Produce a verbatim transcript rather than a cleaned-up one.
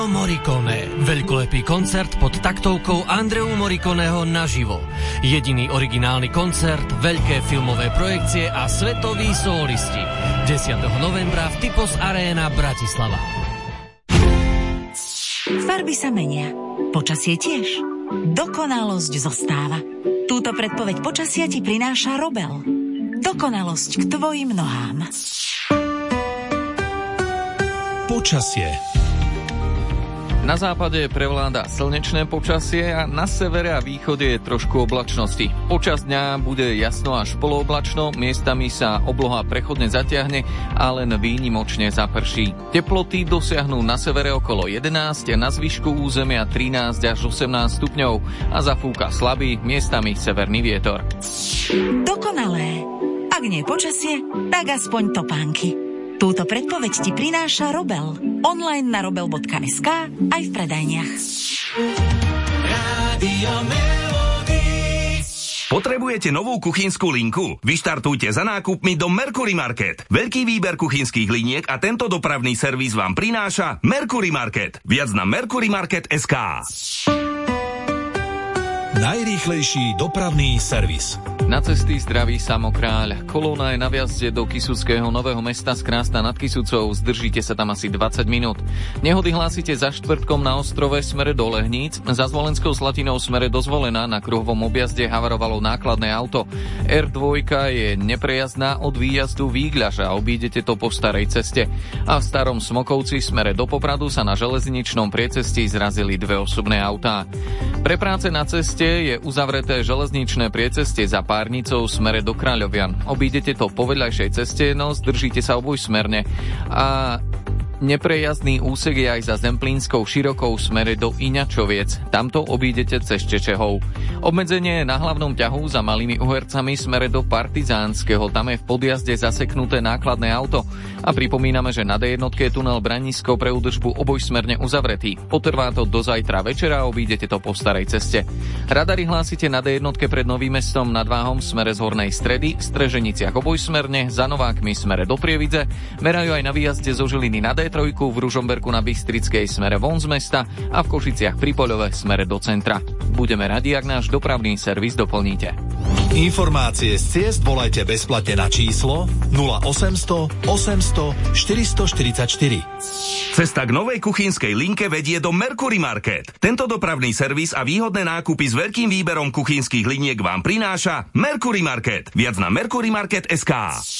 Morricone. Veľkolepý koncert pod taktovkou Andreu Morriconeho naživo. Jediný originálny koncert, veľké filmové projekcie a svetoví solisti. desiateho novembra v Typos Arena Bratislava. Farby sa menia. Počasie tiež. Dokonalosť zostáva. Túto predpoveď počasia ti prináša Robel. Dokonalosť k tvojim nohám. Počasie. Na západe prevláda slnečné počasie a na severe a východe je trošku oblačnosti. Počas dňa bude jasno až polooblačno, miestami sa obloha prechodne zatiahne a len výnimočne zaprší. Teploty dosiahnu na severe okolo jedenásť a na zvyšku územia trinásť až osemnásť stupňov a zafúka slabý, miestami severný vietor. Dokonalé. Ak nie počasie, tak aspoň topánky. Túto predpoveď ti prináša Robel. Online na robel bodka es ká aj v predajniach. Rádio Melody. Potrebujete novú kuchynskú linku? Vyštartujte za nákupmi do Mercury Market. Veľký výber kuchynských liniek a tento dopravný servis vám prináša Mercury Market. Viac na mercury market bodka es ká. Najrýchlejší dopravný servis. Na cesty zdraví Samokráľ. Kolóna je na vjazde do Kisuckého Nového Mesta z Krásna nad Kisucou. Zdržíte sa tam asi dvadsať minút. Nehody hlásite za Štvrtkom na Ostrove smere do Lehníc. Za Zvolenskou Slatinou smere do Zvolena na kruhovom objazde havarovalo nákladné auto. er dva je neprejazdná od výjazdu Výgľaža. Obídete to po starej ceste. A v Starom Smokovci smere do Popradu sa na železničnom priecestí zrazili dve osobné autá. Pre práce na ceste je uzavreté železničné priecestie za Párnicou smere do Kráľovian. Obídete to po vedľajšej ceste, no zdržíte sa obojsmerne. A neprejazdný úsek je aj za Zemplínskou Širokou smere do Iňačoviec. Tamto obídete cez Čečehov. Obmedzenie je na hlavnom ťahu za Malými Uhercami smere do Partizánskeho. Tam je v podjazde zaseknuté nákladné auto. A pripomíname, že na dé jedna je tunel Branisko pre údržbu obojsmerne uzavretý. Potrvá to do zajtra večera a obídete to po starej ceste. Radary hlásite na dé jedna pred Novým Mestom nad Váhom smere z Hornej Stredy, v Streženiciach obojsmerne, za Novákmi smere do Prievidze, merajú aj na výjazde zo Žiliny na dé tri, v Ružomberku na Bystrickej smere von z mesta a v Košiciach pri Poľove smere do centra. Budeme radi, ak náš dopravný servis doplníte. Informácie z ciest volajte bezplatne na číslo nula osemsto osemsto štyristoštyridsaťštyri. Cesta k novej kuchynskej linke vedie do Mercury Market. Tento dopravný servis a výhodné nákupy s veľkým výberom kuchynských liniek vám prináša Mercury Market. Viac na mercury market bodka es ká.